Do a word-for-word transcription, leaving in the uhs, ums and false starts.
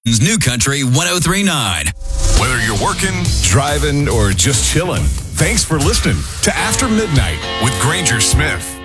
New Country one oh three point nine. Whether you're working, driving, or just chilling, thanks for listening to After Midnight with Granger Smith.